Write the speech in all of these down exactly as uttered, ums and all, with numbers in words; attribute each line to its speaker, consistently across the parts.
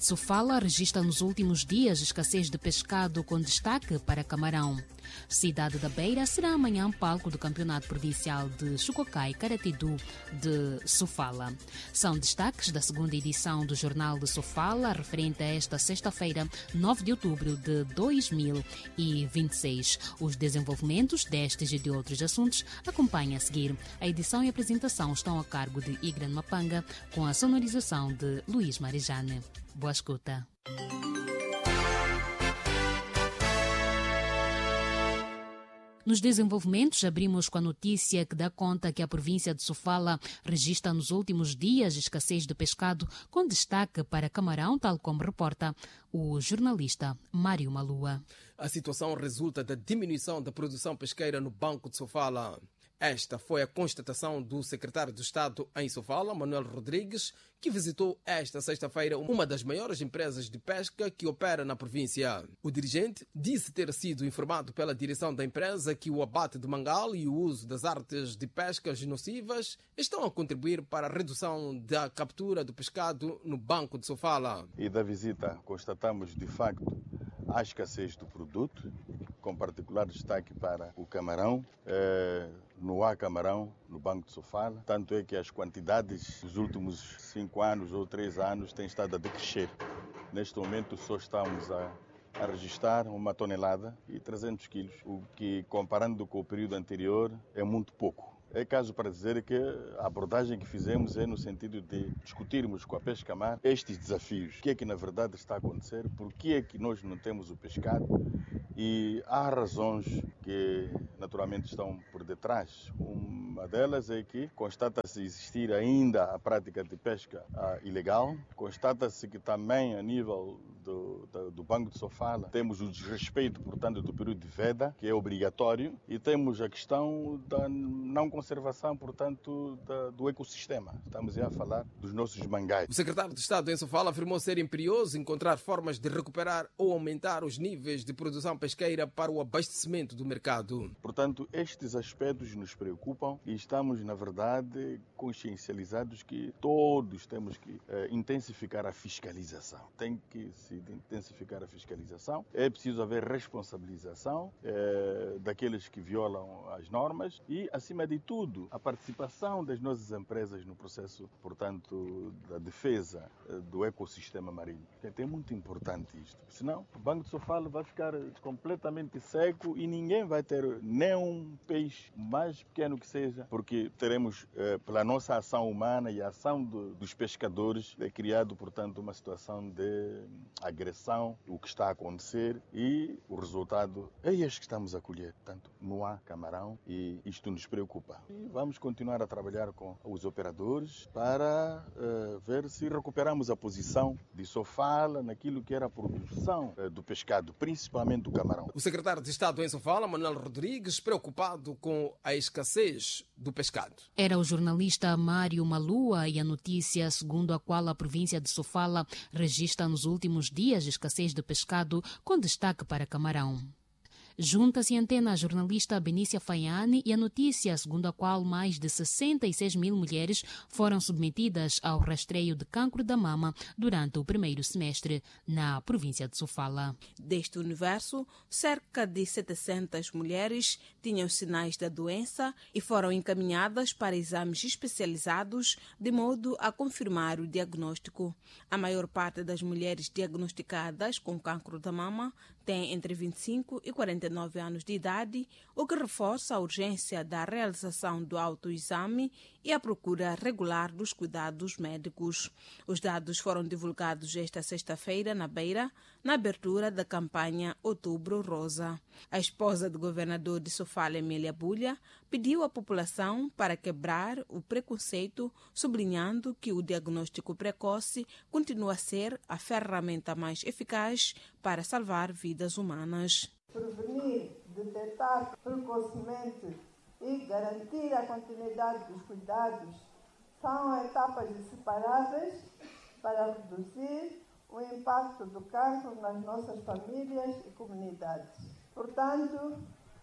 Speaker 1: Sofala registra nos últimos dias escassez de pescado com destaque para camarão. Cidade da Beira será amanhã palco do Campeonato Provincial de Chucocai Caratidu de Sofala. São destaques da segunda edição do Jornal de Sofala, referente a esta sexta-feira, nove de outubro de dois mil e vinte e seis. Os desenvolvimentos destes e de outros assuntos acompanhem a seguir. A edição e a apresentação estão a cargo de Igran Mapanga, com a sonorização de Luís Marejane. Boa escuta. Nos desenvolvimentos, abrimos com a notícia que dá conta que a província de Sofala registra nos últimos dias escassez de pescado, com destaque para camarão, tal como reporta o jornalista Mário Malua.
Speaker 2: A situação resulta da diminuição da produção pesqueira no Banco de Sofala. Esta foi a constatação do secretário de Estado em Sofala, Manuel Rodrigues, que visitou esta sexta-feira uma das maiores empresas de pesca que opera na província. O dirigente disse ter sido informado pela direção da empresa que o abate de mangal e o uso das artes de pescas nocivas estão a contribuir para a redução da captura do pescado no Banco de Sofala.
Speaker 3: E da visita constatamos de facto a escassez do produto, com particular destaque para o camarão. É, não há camarão no Banco de Sofala, tanto é que as quantidades nos últimos cinco anos ou três anos têm estado a decrescer. Neste momento só estamos a, a registrar uma tonelada e trezentos quilos, o que, comparando com o período anterior, é muito pouco. É caso para dizer que a abordagem que fizemos é no sentido de discutirmos com a pesca-mar estes desafios. O que é que na verdade está a acontecer? Por que é que nós não temos o pescado? E há razões que naturalmente estão por detrás. Uma delas é que constata-se existir ainda a prática de pesca ah, ilegal. Constata-se que também a nível do, do, do Banco de Sofala temos o desrespeito, portanto, do período de veda, que é obrigatório, e temos a questão da não conservação, portanto, da, do ecossistema. Estamos a falar dos nossos mangais.
Speaker 2: O secretário de Estado em Sofala afirmou ser imperioso encontrar formas de recuperar ou aumentar os níveis de produção pesqueira para o abastecimento do mercado.
Speaker 3: Portanto, estes aspectos nos preocupam e estamos, na verdade, consciencializados que todos temos que eh, intensificar a fiscalização. Tem que se intensificar a fiscalização. É preciso haver responsabilização eh, daqueles que violam as normas e, acima de tudo, a participação das nossas empresas no processo, portanto, da defesa eh, do ecossistema marinho. É muito importante isto. Senão, o Banco de Sofala vai ficar completamente seco e ninguém vai ter nem um peixe, mais pequeno que seja, porque teremos, eh, pela nossa ação humana e a ação do, dos pescadores, é criado, portanto, uma situação de agressão, o que está a acontecer, e o resultado é este que estamos a colher. Portanto, não há camarão e isto nos preocupa. E vamos continuar a trabalhar com os operadores para eh, ver se recuperamos a posição de Sofala naquilo que era a produção eh, do pescado, principalmente do camarão.
Speaker 2: O secretário de Estado em Sofala, Manuel Rodrigues, preocupado com a escassez do pescado.
Speaker 1: Era o jornalista Mário Malua e a notícia segundo a qual a província de Sofala registra nos últimos dias escassez de pescado, com destaque para camarão. Junta-se a antena a jornalista Benícia Faiane e a notícia segundo a qual mais de sessenta e seis mil mulheres foram submetidas ao rastreio de cancro da mama durante o primeiro semestre na província de Sofala.
Speaker 4: Deste universo, cerca de setecentas mulheres tinham sinais da doença e foram encaminhadas para exames especializados de modo a confirmar o diagnóstico. A maior parte das mulheres diagnosticadas com cancro da mama tem entre vinte e cinco e quarenta e nove anos de idade, o que reforça a urgência da realização do autoexame e a procura regular dos cuidados médicos. Os dados foram divulgados esta sexta-feira na Beira, na abertura da campanha Outubro Rosa. A esposa do governador de Sofala, Emília Bulha, pediu à população para quebrar o preconceito, sublinhando que o diagnóstico precoce continua a ser a ferramenta mais eficaz para salvar vidas humanas.
Speaker 5: Prevenir, detectar precocemente e garantir a continuidade dos cuidados são etapas inseparáveis para reduzir o impacto do cancro nas nossas famílias e comunidades. Portanto,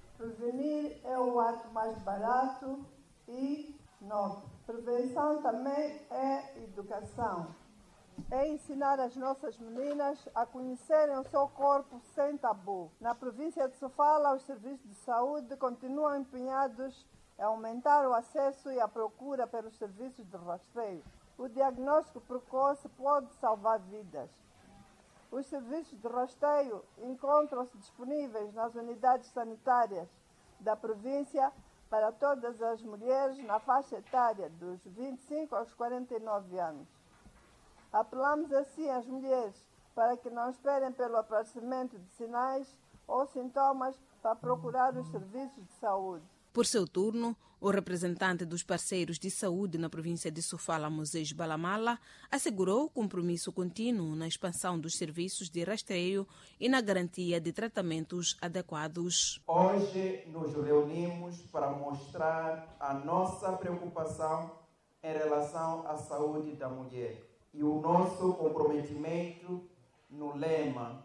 Speaker 5: prevenir é o ato mais barato e nobre. Prevenção também é educação. é ensinar as nossas meninas a conhecerem o seu corpo sem tabu. Na província de Sofala, os serviços de saúde continuam empenhados em aumentar o acesso e a procura pelos serviços de rastreio. O diagnóstico precoce pode salvar vidas. Os serviços de rastreio encontram-se disponíveis nas unidades sanitárias da província para todas as mulheres na faixa etária dos vinte e cinco aos quarenta e nove anos. Apelamos assim às mulheres para que não esperem pelo aparecimento de sinais ou sintomas para procurar os serviços de saúde.
Speaker 4: Por seu turno, o representante dos parceiros de saúde na província de Sofala, Moisés Balamala, assegurou o compromisso contínuo na expansão dos serviços de rastreio e na garantia de tratamentos adequados.
Speaker 6: Hoje nos reunimos para mostrar a nossa preocupação em relação à saúde da mulher e o nosso comprometimento no lema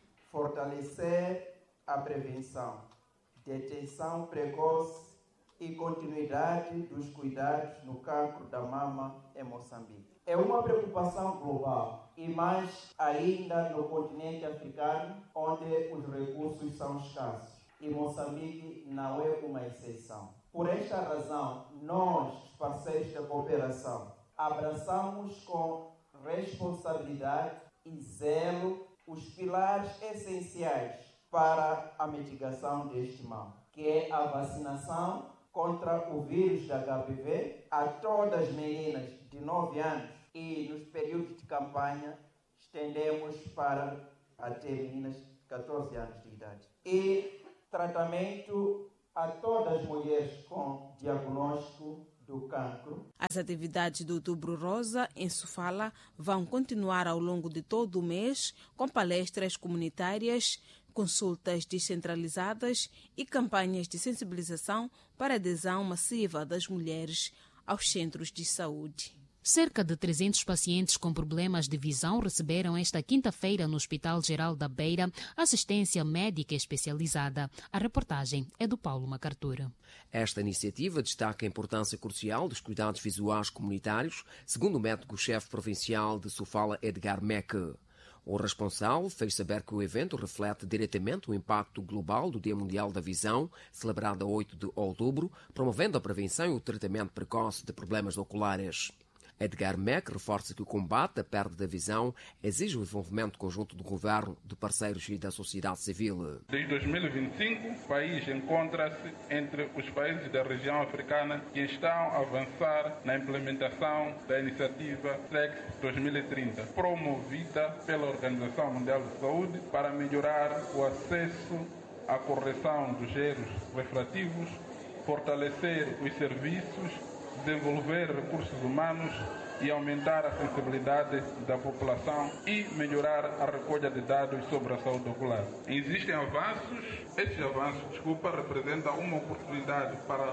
Speaker 6: fortalecer a prevenção, detecção precoce e continuidade dos cuidados no cancro da mama em Moçambique. É uma preocupação global e mais ainda no continente africano, onde os recursos são escassos. E Moçambique não é uma exceção. Por esta razão, nós, parceiros da cooperação, abraçamos com responsabilidade e zelo os pilares essenciais para a mitigação deste mal, que é a vacinação contra o vírus da H P V a todas as meninas de nove anos e nos períodos de campanha estendemos para até meninas de catorze anos de idade. E tratamento a todas as mulheres com diagnóstico do cancro.
Speaker 4: As atividades do Outubro Rosa em Sofala vão continuar ao longo de todo o mês com palestras comunitárias, consultas descentralizadas e campanhas de sensibilização para a adesão massiva das mulheres aos centros de saúde.
Speaker 1: Cerca de trezentos pacientes com problemas de visão receberam esta quinta-feira no Hospital Geral da Beira assistência médica especializada. A reportagem é do Paulo Macartura.
Speaker 7: Esta iniciativa destaca a importância crucial dos cuidados visuais comunitários, segundo o médico-chefe provincial de Sofala, Edgar Mecke. O responsável fez saber que o evento reflete diretamente o impacto global do Dia Mundial da Visão, celebrado a oito de outubro, promovendo a prevenção e o tratamento precoce de problemas oculares. Edgar Mecke reforça que o combate à perda da visão exige o envolvimento conjunto do governo, de parceiros e da sociedade civil.
Speaker 8: Desde dois mil e vinte e cinco, o país encontra-se entre os países da região africana que estão a avançar na implementação da iniciativa S E C dois mil e trinta, promovida pela Organização Mundial de Saúde para melhorar o acesso à correção dos erros refrativos, fortalecer os serviços, desenvolver recursos humanos e aumentar a sensibilidade da população e melhorar a recolha de dados sobre a saúde ocular. Existem avanços, estes avanços, desculpa, representam uma oportunidade para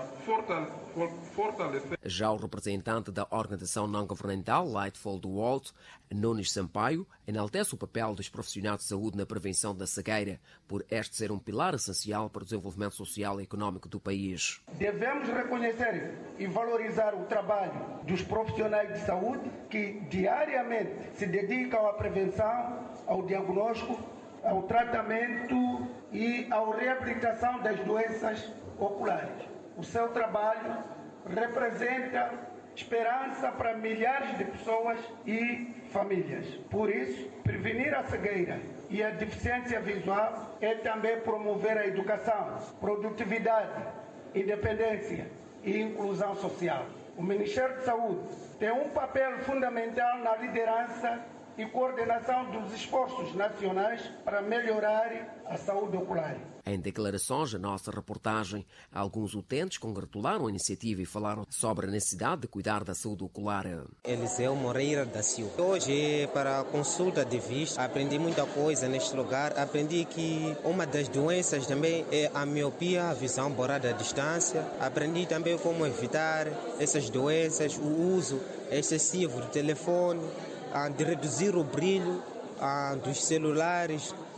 Speaker 8: fortalecer.
Speaker 7: Já o representante da organização não-governamental Light for the World, Nunes Sampaio, enaltece o papel dos profissionais de saúde na prevenção da cegueira, por este ser um pilar essencial para o desenvolvimento social e econômico do país.
Speaker 9: Devemos reconhecer e valorizar o trabalho dos profissionais de saúde que diariamente se dedicam à prevenção, ao diagnóstico, ao tratamento e à reabilitação das doenças oculares. O seu trabalho representa esperança para milhares de pessoas e famílias. Por isso, prevenir a cegueira e a deficiência visual é também promover a educação, produtividade, independência e inclusão social. O Ministério de Saúde tem um papel fundamental na liderança e coordenação dos esforços nacionais para melhorar a saúde ocular.
Speaker 7: Em declarações à nossa reportagem, alguns utentes congratularam a iniciativa e falaram sobre a necessidade de cuidar da saúde ocular.
Speaker 10: Eliseu Moreira da Silva. Hoje, para a consulta de vista, aprendi muita coisa neste lugar. Aprendi que uma das doenças também é a miopia, a visão borrada à distância. Aprendi também como evitar essas doenças, o uso excessivo do telefone, de reduzir o brilho dos celulares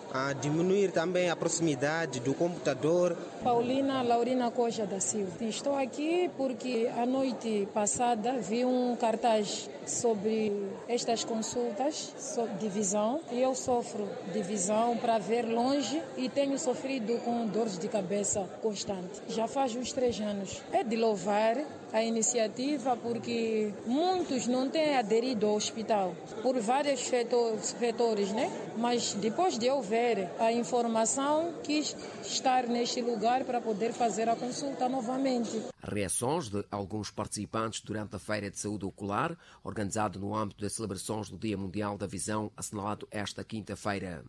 Speaker 10: a diminuir também a proximidade do computador.
Speaker 11: Paulina Laurina Coja da Silva. Estou aqui porque a noite passada vi um cartaz sobre estas consultas de visão e eu sofro de visão para ver longe e tenho sofrido com dores de cabeça constante. Já faz uns três anos. É de louvar a iniciativa porque muitos não têm aderido ao hospital por vários vetores, né? Mas depois de eu ver a informação, quis estar neste lugar para poder fazer a consulta novamente.
Speaker 7: Reações de alguns participantes durante a Feira de Saúde Ocular, organizada no âmbito das celebrações do Dia Mundial da Visão, assinalado esta quinta-feira.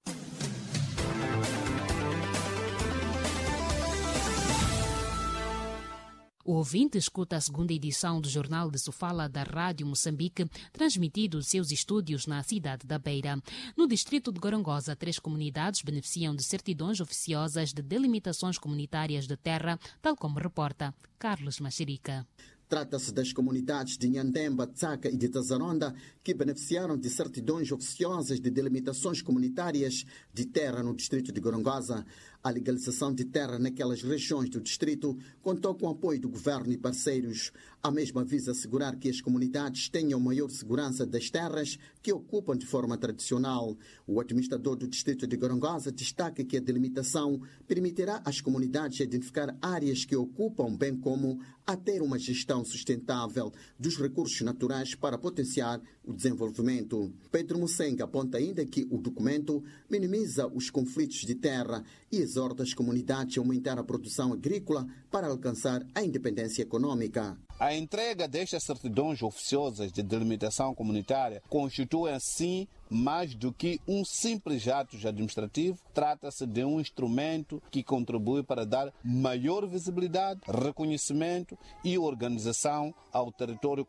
Speaker 1: O ouvinte escuta a segunda edição do Jornal de Sofala da Rádio Moçambique, transmitido de seus estúdios na cidade da Beira. No distrito de Gorongosa, três comunidades beneficiam de certidões oficiosas de delimitações comunitárias de terra, tal como reporta Carlos Macherica.
Speaker 12: Trata-se das comunidades de Nhantemba, Tsaka e de Tazaronda, que beneficiaram de certidões oficiosas de delimitações comunitárias de terra no distrito de Gorongosa. A legalização de terra naquelas regiões do distrito contou com o apoio do governo e parceiros. A mesma visa assegurar que as comunidades tenham maior segurança das terras que ocupam de forma tradicional. O administrador do distrito de Gorongosa destaca que a delimitação permitirá às comunidades identificar áreas que ocupam, bem como a ter uma gestão sustentável dos recursos naturais para potenciar o desenvolvimento. Pedro Musenga aponta ainda que o documento minimiza os conflitos de terra e exorta as comunidades a aumentar a produção agrícola para alcançar a independência econômica.
Speaker 13: A entrega destas certidões oficiosas de delimitação comunitária constitui, assim, mais do que um simples ato administrativo. Trata-se de um instrumento que contribui para dar maior visibilidade, reconhecimento e organização ao território